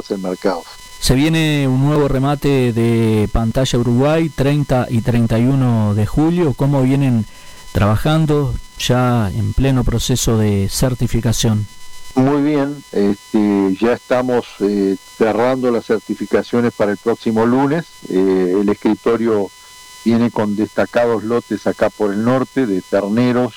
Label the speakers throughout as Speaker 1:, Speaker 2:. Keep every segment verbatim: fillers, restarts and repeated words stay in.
Speaker 1: venderse en mercados.
Speaker 2: Se viene un nuevo remate de Pantalla Uruguay, treinta y treinta y uno de julio. ¿Cómo vienen trabajando ya en pleno proceso de certificación?
Speaker 1: Muy bien, este, ya estamos eh, cerrando las certificaciones para el próximo lunes. Eh, el escritorio viene con destacados lotes acá por el norte, de terneros,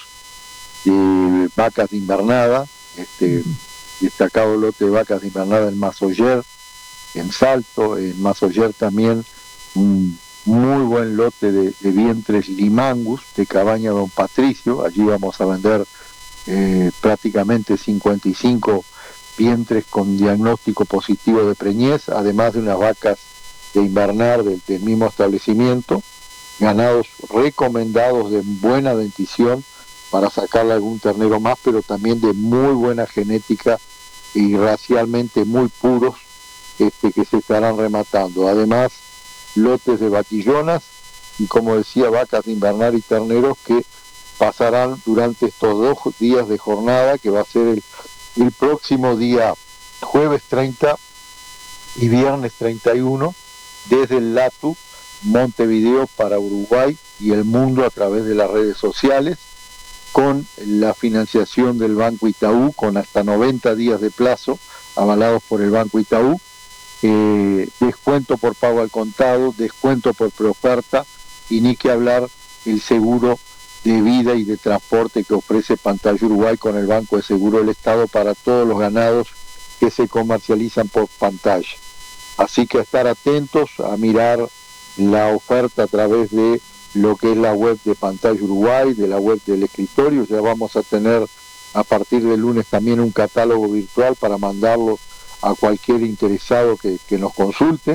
Speaker 1: de vacas de invernada, este, destacado lote de vacas de invernada en Masoyer, en Salto, en Masoyer también un muy buen lote de, de vientres Limangus, de Cabaña Don Patricio. Allí vamos a vender Eh, prácticamente cincuenta y cinco vientres con diagnóstico positivo de preñez, además de unas vacas de invernar del, del mismo establecimiento, ganados recomendados de buena dentición para sacarle algún ternero más, pero también de muy buena genética y racialmente muy puros, este, que se estarán rematando. Además, lotes de vaquillonas y, como decía, vacas de invernar y terneros que pasarán durante estos dos días de jornada, que va a ser el, el próximo día jueves treinta y viernes treinta y uno, desde el LATU Montevideo para Uruguay y el mundo a través de las redes sociales, con la financiación del Banco Itaú, con hasta noventa días de plazo, avalados por el Banco Itaú, eh, descuento por pago al contado, descuento por preoferta, y ni que hablar el seguro de vida y de transporte que ofrece Pantalla Uruguay con el Banco de Seguro del Estado para todos los ganados que se comercializan por Pantalla. Así que a estar atentos, a mirar la oferta a través de lo que es la web de Pantalla Uruguay, de la web del escritorio. Ya vamos a tener a partir del lunes también un catálogo virtual para mandarlo a cualquier interesado que, que nos consulte,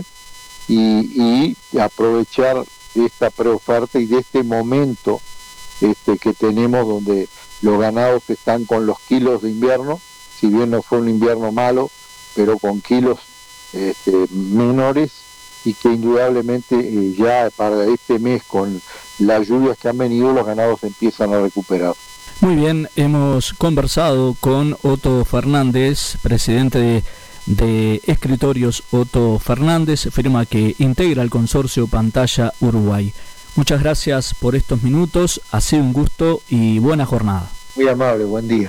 Speaker 1: y, y aprovechar de esta preoferta y de este momento Este, que tenemos, donde los ganados están con los kilos de invierno, si bien no fue un invierno malo, pero con kilos este, menores, y que indudablemente eh, ya para este mes, con las lluvias que han venido, los ganados empiezan a recuperar.
Speaker 2: Muy bien, hemos conversado con Otto Fernández, presidente de, de Escritorios Otto Fernández, firma que integra el consorcio Pantalla Uruguay. Muchas gracias por estos minutos, ha sido un gusto y buena jornada.
Speaker 1: Muy amable, buen día.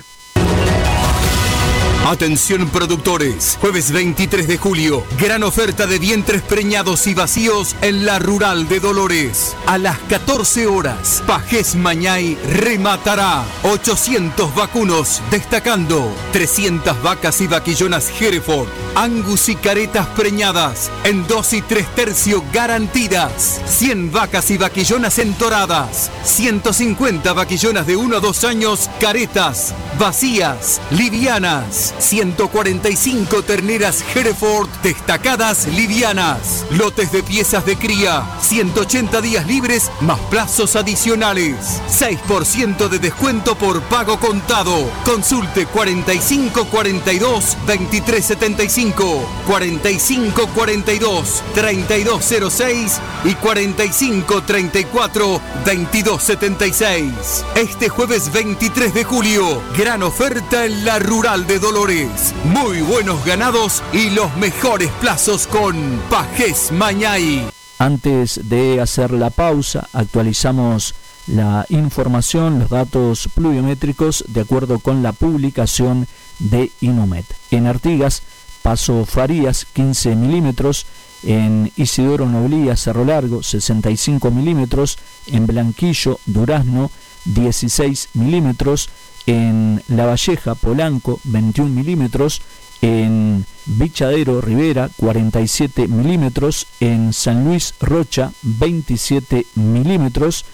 Speaker 3: Atención productores, jueves veintitrés de julio, gran oferta de vientres preñados y vacíos en la Rural de Dolores. A las catorce horas, Pajés Mañay rematará ochocientos vacunos, destacando trescientas vacas y vaquillonas Hereford, Angus y caretas preñadas en dos y tres tercios garantidas, cien vacas y vaquillonas entoradas, ciento cincuenta vaquillonas de uno a dos años caretas, vacías, livianas, ciento cuarenta y cinco terneras Hereford destacadas livianas, lotes de piezas de cría, ciento ochenta días libres más plazos adicionales, seis por ciento de descuento por pago contado. Consulte cuarenta y cinco cuarenta y dos veintitrés setenta y cinco, cuarenta y cinco cuarenta y dos treinta y dos cero seis y cuarenta y cinco treinta y cuatro veintidós setenta y seis. Este jueves veintitrés de julio, gran oferta en la Rural de Dolores. Muy buenos ganados y los mejores plazos con Pajés Mañay.
Speaker 2: Antes de hacer la pausa, actualizamos la información, los datos pluviométricos de acuerdo con la publicación de Inumet. En Artigas, Paso Farías, quince milímetros. En Isidoro Noblía, Cerro Largo, sesenta y cinco milímetros. En Blanquillo, Durazno, dieciséis milímetros. En La Valleja, Polanco, veintiún milímetros. En Bichadero, Rivera, cuarenta y siete milímetros. En San Luis, Rocha, veintisiete milímetros.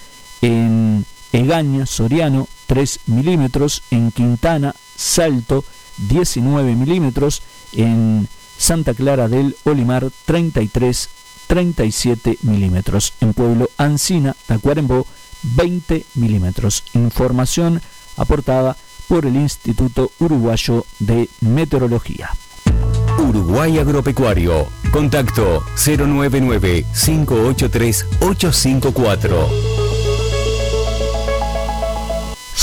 Speaker 2: En Egaña, Soriano, tres milímetros. En Quintana, Salto, diecinueve milímetros. En Santa Clara del Olimar, treinta y tres, treinta y siete milímetros. En Pueblo Ancina, Tacuarembó, veinte milímetros. Información aportada por el Instituto Uruguayo de Meteorología.
Speaker 4: Uruguay Agropecuario. Contacto cero nueve nueve, cinco ocho tres, ocho cinco cuatro.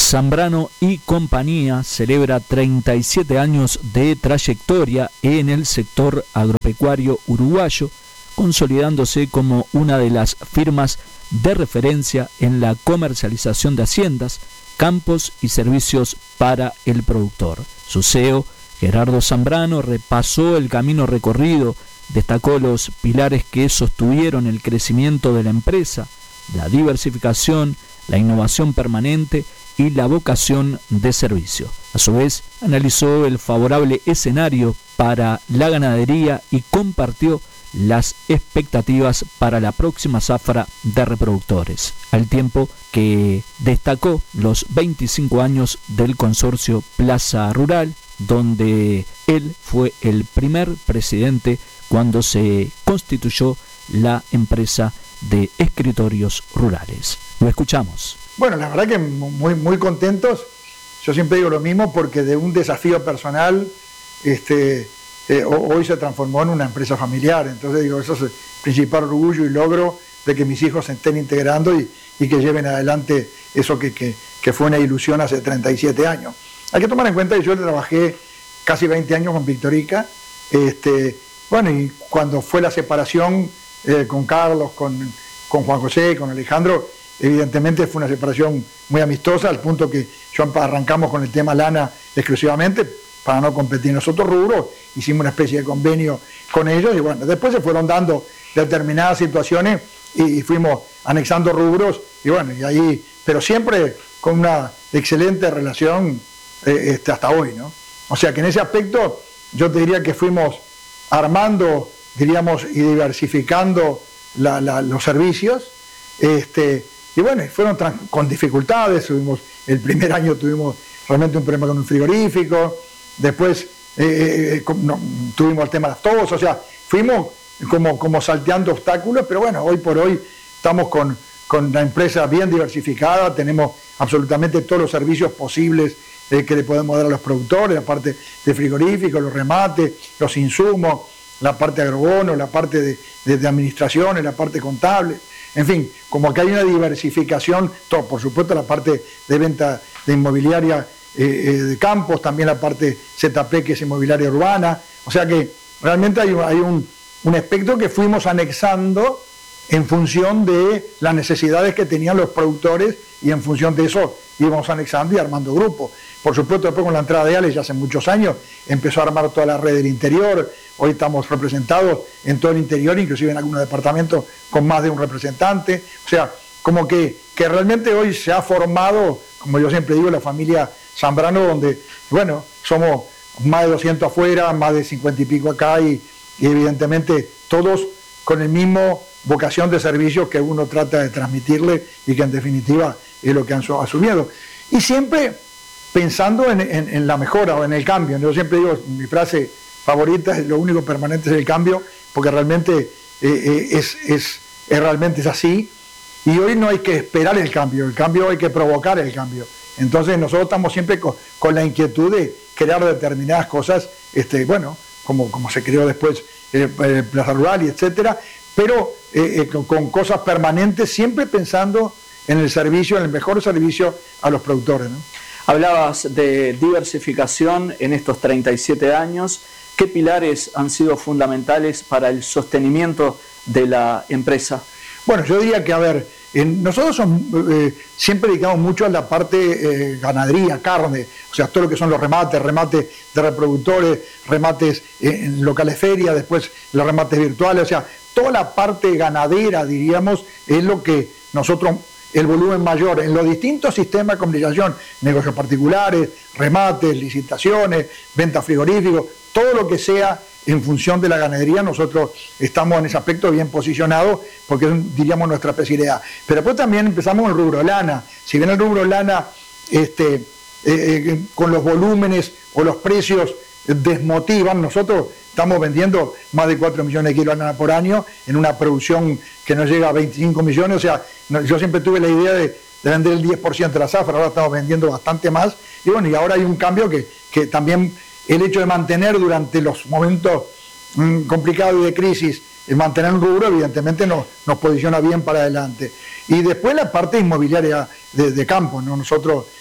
Speaker 2: Zambrano y compañía celebra treinta y siete años de trayectoria en el sector agropecuario uruguayo, consolidándose como una de las firmas de referencia en la comercialización de haciendas, campos y servicios para el productor. Su C E O, Gerardo Zambrano, repasó el camino recorrido, destacó los pilares que sostuvieron el crecimiento de la empresa, la diversificación, la innovación permanente y la vocación de servicio. A su vez, analizó el favorable escenario para la ganadería y compartió las expectativas para la próxima zafra de reproductores, al tiempo que destacó los veinticinco años del consorcio Plaza Rural, donde él fue el primer presidente cuando se constituyó la empresa de escritorios rurales. Lo escuchamos.
Speaker 5: Bueno, la verdad que muy, muy contentos. Yo siempre digo lo mismo porque de un desafío personal, este, eh, hoy se transformó en una empresa familiar. Entonces digo, eso es el principal orgullo y logro de que mis hijos se estén integrando y, y que lleven adelante eso que, que, que fue una ilusión hace treinta y siete años. Hay que tomar en cuenta que yo trabajé casi veinte años con Victorica. Este, bueno, y cuando fue la separación eh, con Carlos, con, con Juan José, con Alejandro, evidentemente fue una separación muy amistosa, al punto que yo arrancamos con el tema lana exclusivamente para no competir en los otros rubros, hicimos una especie de convenio con ellos y bueno, después se fueron dando determinadas situaciones y, y fuimos anexando rubros y bueno, y ahí, pero siempre con una excelente relación eh, este, hasta hoy, ¿no? O sea que en ese aspecto yo te diría que fuimos armando, diríamos, y diversificando la, la, los servicios, este, y bueno, fueron con dificultades. Tuvimos, el primer año tuvimos realmente un problema con un frigorífico, después eh, eh, no, tuvimos el tema lactosa, o sea, fuimos como, como salteando obstáculos, pero bueno, hoy por hoy estamos con, con la empresa bien diversificada, tenemos absolutamente todos los servicios posibles eh, que le podemos dar a los productores, la parte de frigorífico, los remates, los insumos, la parte de agrobono, la parte de, de, de administraciones, la parte contable. En fin, como que hay una diversificación, todo, por supuesto la parte de venta de inmobiliaria eh, de campos, también la parte Z P, que es inmobiliaria urbana, o sea que realmente hay, hay un, un aspecto que fuimos anexando en función de las necesidades que tenían los productores y en función de eso íbamos anexando y armando grupos. Por supuesto, después con la entrada de Ale, ya hace muchos años, empezó a armar toda la red del interior. Hoy estamos representados en todo el interior, inclusive en algunos departamentos con más de un representante. O sea, como que, que realmente hoy se ha formado, como yo siempre digo, la familia Zambrano, donde, bueno, somos más de doscientos afuera, más de cincuenta y pico acá, y, y evidentemente todos con el mismo vocación de servicio que uno trata de transmitirle y que en definitiva es lo que han asumido. Y siempre pensando en, en, en la mejora o en el cambio. Yo siempre digo, mi frase favorita es: lo único permanente es el cambio, porque realmente eh, eh, es, es, es, realmente es así. Y hoy no hay que esperar el cambio, el cambio hay que provocar el cambio. Entonces nosotros estamos siempre con, con la inquietud de crear determinadas cosas, este, bueno, como, como se creó después eh, eh, Plaza Rural y etcétera, pero eh, eh, con, con cosas permanentes, siempre pensando en el servicio, en el mejor servicio a los productores, ¿no?
Speaker 2: Hablabas de diversificación en estos treinta y siete años. ¿Qué pilares han sido fundamentales para el sostenimiento de la empresa?
Speaker 5: Bueno, yo diría que, a ver, eh, nosotros son, eh, siempre dedicamos mucho a la parte eh, ganadería, carne, o sea, todo lo que son los remates, remates de reproductores, remates eh, en locales ferias, después los remates virtuales, o sea, toda la parte ganadera, diríamos, es lo que nosotros, el volumen mayor, en los distintos sistemas de comercialización, negocios particulares, remates, licitaciones, ventas frigoríficos, todo lo que sea en función de la ganadería, nosotros estamos en ese aspecto bien posicionados, porque es, diríamos, nuestra especialidad. Pero después también empezamos en el rubro lana. Si bien el rubro lana, este, eh, eh, con los volúmenes o los precios desmotivan, nosotros estamos vendiendo más de cuatro millones de kilos de lana por año en una producción que no llega a veinticinco millones, o sea, no, yo siempre tuve la idea de, de vender el diez por ciento de la zafra, ahora estamos vendiendo bastante más, y bueno, y ahora hay un cambio que, que también el hecho de mantener durante los momentos mmm, complicados y de crisis, el mantener un rubro evidentemente nos, nos posiciona bien para adelante. Y después la parte inmobiliaria de, de campo, ¿no? Nosotros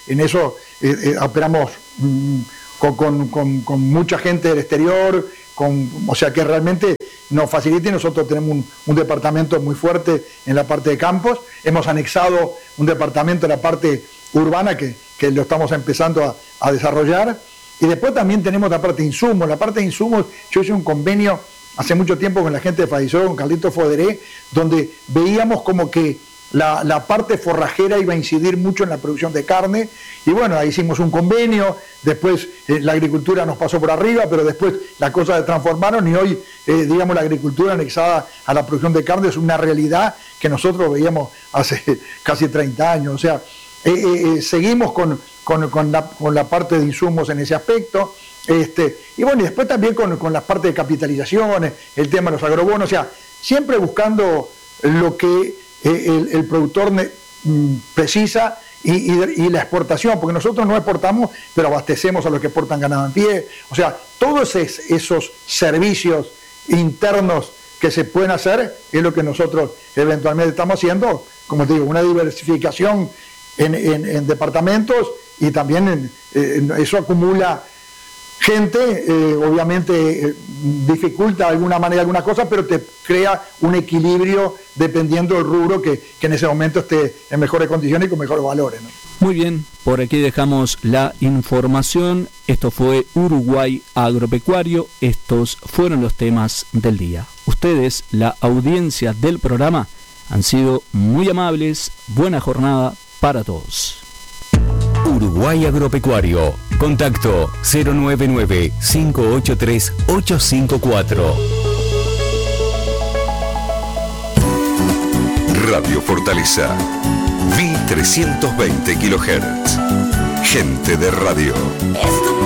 Speaker 5: en eso eh, eh, operamos mmm, con, con, con, con mucha gente del exterior, con, o sea que realmente nos facilita, y nosotros tenemos un, un departamento muy fuerte en la parte de campos. Hemos anexado un departamento en la parte urbana que, que lo estamos empezando a, a desarrollar. Y después también tenemos la parte de insumos. La parte de insumos, yo hice un convenio hace mucho tiempo con la gente de Faisó, con Carlito Foderé, donde veíamos como que la, la parte forrajera iba a incidir mucho en la producción de carne, y bueno, ahí hicimos un convenio. Después eh, la agricultura nos pasó por arriba, pero después las cosas se transformaron y hoy, eh, digamos, la agricultura anexada a la producción de carne es una realidad que nosotros veíamos hace casi treinta años. O sea, eh, eh, seguimos con, con, con, la, con la parte de insumos en ese aspecto. Este, y bueno, y después también con, con la parte de capitalizaciones, el tema de los agrobonos, o sea, siempre buscando lo que eh, el, el productor ne, mm, precisa. Y, y, y la exportación, porque nosotros no exportamos, pero abastecemos a los que exportan ganado en pie. O sea, todos es, esos servicios internos que se pueden hacer es lo que nosotros eventualmente estamos haciendo, como te digo, una diversificación en, en, en departamentos, y también en, en, eso acumula gente, eh, obviamente eh, dificulta de alguna manera alguna cosa, pero te crea un equilibrio dependiendo del rubro que, que en ese momento esté en mejores condiciones y con mejores valores, ¿no?
Speaker 2: Muy bien, por aquí dejamos la información. Esto fue Uruguay Agropecuario. Estos fueron los temas del día. Ustedes, la audiencia del programa, han sido muy amables. Buena jornada para todos.
Speaker 4: Uruguay Agropecuario. Contacto cero nueve nueve, cinco ocho tres, ocho cinco cuatro.
Speaker 6: Radio Fortaleza. mil trescientos veinte kilohertz. Gente de radio.